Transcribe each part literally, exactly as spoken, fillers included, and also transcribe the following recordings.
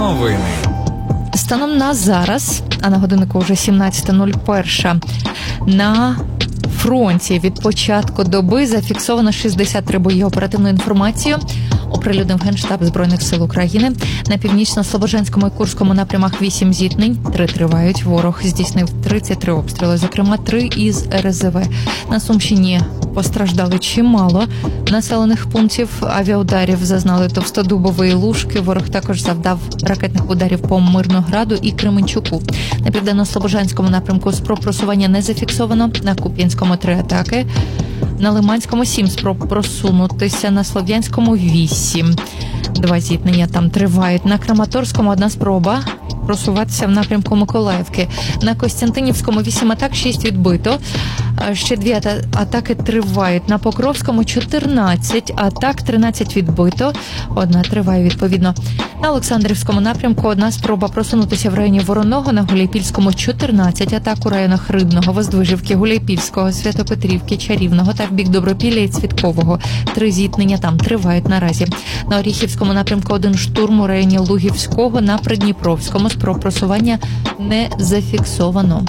новини. Станом на зараз, а на годиннику вже сімнадцята нуль один, на фронті від початку доби зафіксовано шістдесят три бої. Оперативну інформацію оприлюднив Генштаб Збройних сил України. На Північно-Слобожанському і Курському напрямах вісім зіткнень, три тривають. Ворог здійснив тридцять три обстріли, зокрема три із ер ес зет ве. На Сумщині постраждали чимало населених пунктів. Авіаударів зазнали Товстодубової, Лужки. Ворог також завдав ракетних ударів по Мирнограду і Кременчуку. На Південно-Слобожанському напрямку спроб просування не зафіксовано. На Куп'янському три атаки. На Лиманському сім спроб просунутися. На Слов'янському вісім. Два зіткнення там тривають. На Краматорському одна спроба просуватися в напрямку Миколаївки. На Костянтинівському вісім атак, шість відбито. Ще дві атаки тривають. На Покровському чотирнадцять атак, тринадцять відбито. Одна триває відповідно. На Олександрівському напрямку одна спроба просунутися в районі Вороного. На Гуляйпільському чотирнадцять атак у районах Рибного, Воздвижівки, Гуляйпільського, Святопетрівки, Чарівного та в бік Добропілля і Цвіткового. Три зіткнення там тривають наразі. На Оріхівському напрямку один штурм у районі Лугівського. На Придніпровському спроб просування не зафіксовано.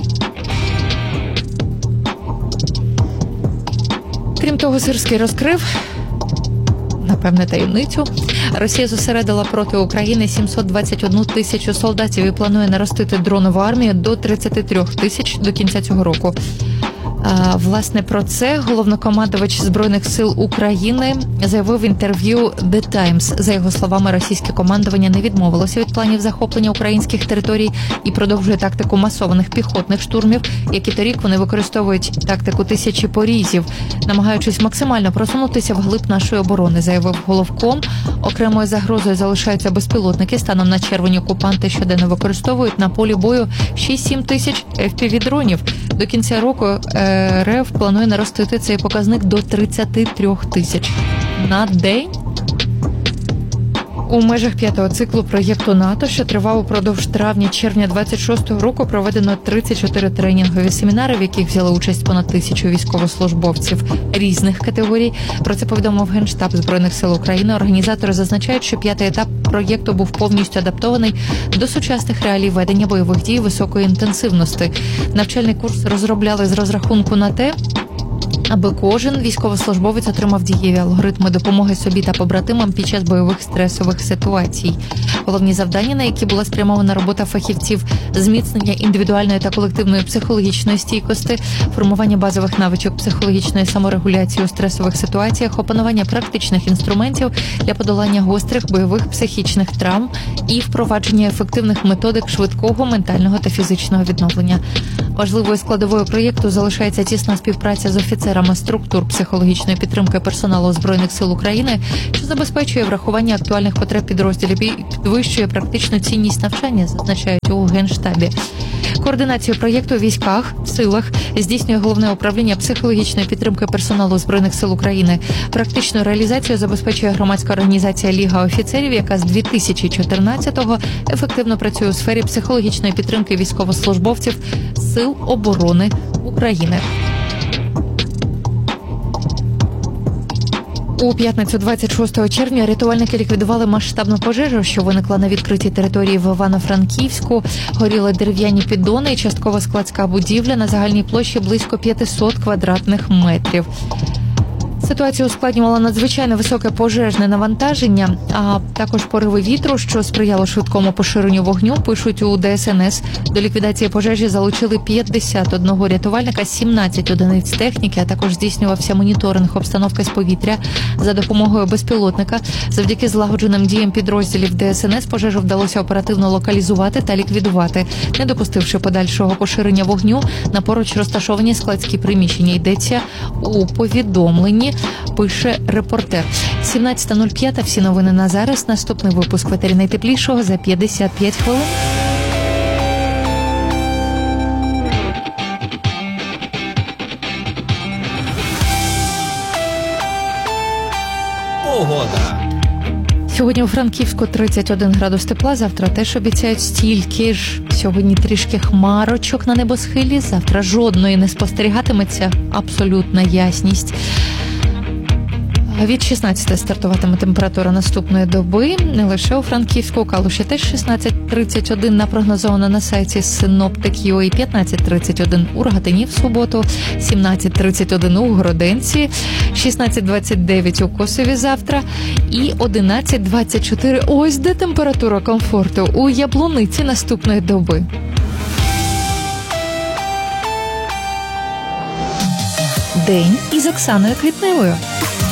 Крім того, Сирський розкрив, напевне, таємницю. Росія зосередила проти України сімсот двадцять одну тисячу солдатів і планує наростити дронову армію до тридцять три тисяч до кінця цього року. А, власне, про це головнокомандувач Збройних сил України заявив в інтерв'ю The Times. За його словами, російське командування не відмовилося від планів захоплення українських територій і продовжує тактику масованих піхотних штурмів, як і торік вони використовують тактику тисячі порізів, намагаючись максимально просунутися вглиб нашої оборони, заявив головком. Окремою загрозою залишаються безпілотники. Станом на червень окупанти щоденно використовують на полі бою шість-сім тисяч еф пі ві-дронів. До кінця року ер еф планує наростити цей показник до тридцять три тисяч на день. У межах п'ятого циклу проєкту НАТО, що тривав упродовж травня-червня двадцять шостого року, проведено тридцять чотири тренінгові семінари, в яких взяли участь понад тисячу військовослужбовців різних категорій. Про це повідомив Генштаб Збройних сил України. Організатори зазначають, що п'ятий етап проєкту був повністю адаптований до сучасних реалій ведення бойових дій високої інтенсивності. Навчальний курс розробляли з розрахунку на те, аби кожен військовослужбовець отримав дієві алгоритми допомоги собі та побратимам під час бойових стресових ситуацій. Головні завдання, на які була спрямована робота фахівців: зміцнення індивідуальної та колективної психологічної стійкості, формування базових навичок психологічної саморегуляції у стресових ситуаціях, опанування практичних інструментів для подолання гострих бойових психічних травм і впровадження ефективних методик швидкого ментального та фізичного відновлення. Важливою складовою проєкту залишається тісна співпраця з офіцерами структур психологічної підтримки персоналу Збройних сил України, що забезпечує врахування актуальних потреб підрозділів і підвищує практичну цінність навчання, зазначають у Генштабі. Координацію проєкту у військах, силах здійснює Головне управління психологічної підтримки персоналу Збройних сил України. Практичну реалізацію забезпечує громадська організація «Ліга офіцерів», яка з дві тисячі чотирнадцятого ефективно працює у сфері психологічної підтримки військовослужбовців Сил оборони України. У п'ятницю двадцять шостого червня рятувальники ліквідували масштабну пожежу, що виникла на відкритій території в Івано-Франківську. Горіли дерев'яні піддони і частково складська будівля на загальній площі близько п'ятсот квадратних метрів. Ситуацію ускладнювало надзвичайно високе пожежне навантаження, а також пориви вітру, що сприяло швидкому поширенню вогню, пишуть у де ес ен ес. До ліквідації пожежі залучили п'ятдесят один рятувальника, сімнадцять одиниць техніки, а також здійснювався моніторинг обстановки з повітря за допомогою безпілотника. Завдяки злагодженим діям підрозділів де ес ен ес пожежу вдалося оперативно локалізувати та ліквідувати, не допустивши подальшого поширення вогню на поруч розташовані складські приміщення. Йдеться у повідомленні, пише репортер. сімнадцята нуль п'ять, всі новини на зараз. Наступний випуск в етері найтеплішого за п'ятдесят п'ять хвилин. Погода. Сьогодні у Франківську тридцять один градус тепла, завтра теж обіцяють стільки ж. Сьогодні трішки хмарочок на небосхилі, завтра жодної не спостерігатиметься, абсолютна ясність. Від шістнадцятої стартуватиме температура наступної доби. Не лише у Франківську, у Калуші теж шістнадцять тридцять один напрогнозовано на сайті Синоптик точка ю а, п'ятнадцять тридцять один у Рогатині в суботу, сімнадцять тридцять один у Городенці, шістнадцять двадцять дев'ять у Косові завтра і одинадцять двадцять чотири. Ось де температура комфорту у Яблуниці наступної доби. День із Оксаною Квітневою.